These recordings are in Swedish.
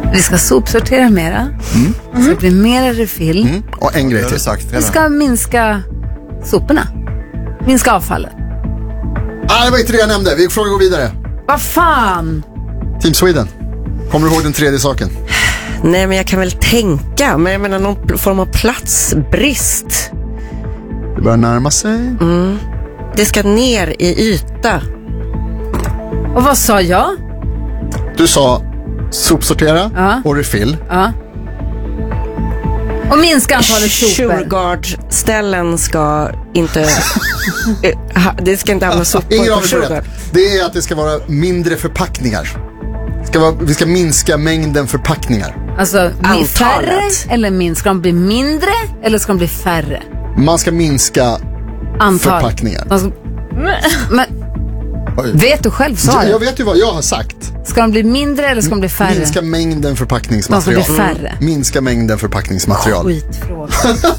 Vi ska sopsortera mera. Det ska bli mera refill. Och en grej till. Vi ska minska soporna. Minska avfallet. Det var inte det jag nämnde. Vi får gå vidare. Vad fan? Team Sweden. Kommer du ihåg den tredje saken? Nej, men jag kan väl tänka. Men jag menar någon form av platsbrist. Det börjar närma sig. Det ska ner i yta. Och vad sa jag? Du sa sopsortera och refill. Ja. Och minska antalet sopor. Sureguard-ställen ska inte... det ska inte hamna sopor Ingen på Sureguard. Det är att det ska vara mindre förpackningar. Vi ska minska mängden förpackningar. Alltså färre eller mindre? Ska de bli mindre eller ska de bli färre? Man ska minska förpackningar. Men vet du själv så? Jag vet ju vad jag har sagt. Ska de bli mindre eller ska de bli färre? Minska mängden förpackningsmaterial. De ska bli färre. Minska mängden förpackningsmaterial. Skitfråga.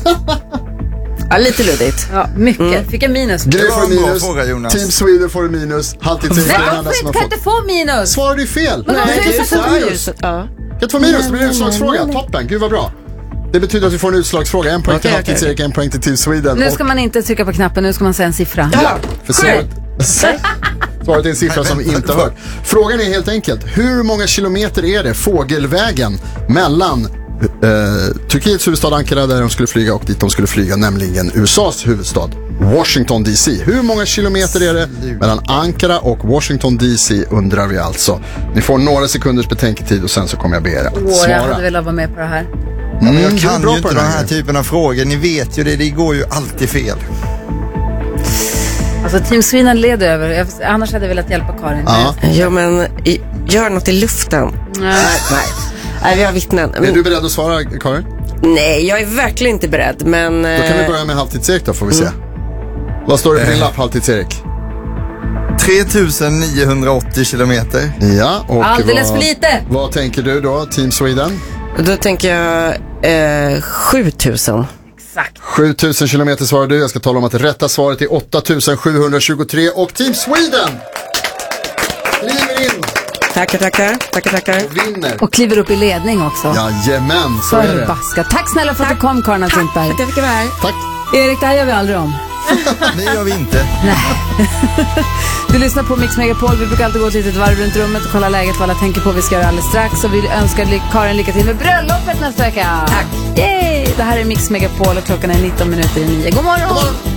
Ja, lite luddigt. Ja, mycket. Fick jag minus? Grej får minus. Fråga, Jonas. Team Sweden får minus. Halvtidstid. Varför kan inte få minus? Svarar du fel? Men Nej, kan få minus. Det blir en utslagsfråga. Toppen, gud vad bra. Det betyder att vi får en utslagsfråga. En poäng till Halvtids-Erik, en poäng till Team Sweden. Nu ska man inte trycka på knappen, nu ska man säga en siffra. Ja, för svaret är en siffra som vi inte har hört. Frågan är helt enkelt, hur många kilometer är det fågelvägen mellan Turkiets huvudstad Ankara, där de skulle flyga, och dit de skulle flyga, nämligen USAs huvudstad Washington DC. Hur många kilometer är det mellan Ankara och Washington DC, undrar vi alltså. Ni får några sekunders betänketid och sen så kommer jag be er att svara. Jag hade velat vara med på det här. Men jag kan ju inte den här typen av frågor. Ni vet ju det går ju alltid fel. Alltså Team Sweden leder över. Annars hade jag velat hjälpa Karin. Ja, men gör något i luften. Nej, vi har vittnen. Är du beredd att svara, Karin? Nej, jag är verkligen inte beredd, men... Då kan vi börja med Halvtids-Erik då, får vi se. Vad står det på din lapp, Halvtids-Erik? 3980 kilometer. Ja, och alldeles för lite. Vad tänker du då, Team Sweden? Då tänker jag 7000. Exakt. 7000 kilometer svarar du. Jag ska tala om att det rätta svaret är 8723. Och Team Sweden kliver in. Tackar. Och vinner. Och kliver upp i ledning också. Jajamän, så är det. Baska. Tack snälla för att du kom, Karin Sintberg. Tack för att jag fick vara här. Tack. Erik, det här gör vi aldrig om. Det gör vi inte. Nej. Du lyssnar på Mix Megapol. Vi brukar alltid gå ett litet varv runt rummet och kolla läget, vad alla tänker på. Vi ska göra alldeles strax. Och vi önskar Karin lycka till med bröllopet nästa vecka. Tack. Yay! Det här är Mix Megapol och klockan är 19 minuter i 9. God morgon! God morgon.